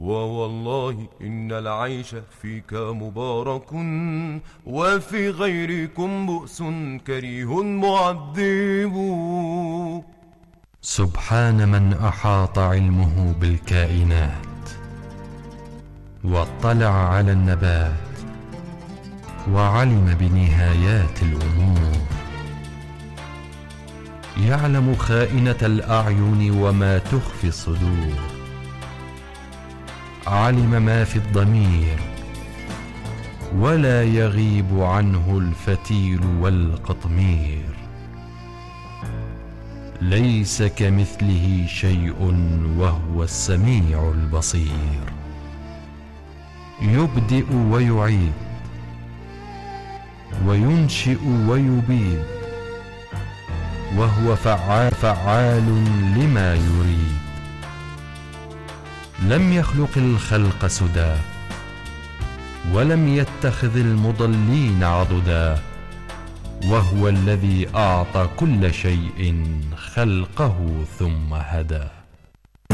ووالله إن العيش فيك مبارك، وفي غيركم بؤس كريه معذب. سبحان من أحاط علمه بالكائنات، واطلع على النبات، وعلم بنهايات الأمور. يعلم خائنة الأعين وما تخفي الصدور، علم ما في الضمير، ولا يغيب عنه الفتيل والقطمير. ليس كمثله شيء وهو السميع البصير. يبدئ ويعيد، وينشئ ويبيد، وهو فعال لما يريد. لم يخلق الخلق سدى، ولم يتخذ المضلين عضدا، وهو الذي أعطى كل شيء خلقه ثم هدى.